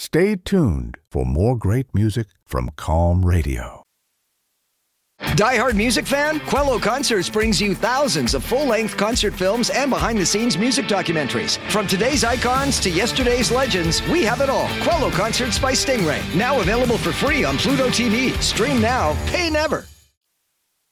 Stay tuned for more great music from Calm Radio. Die-hard music fan? Quello Concerts brings you thousands of full-length concert films and behind-the-scenes music documentaries. From today's icons to yesterday's legends, we have it all. Quello Concerts by Stingray. Now available for free on Pluto TV. Stream now, pay never.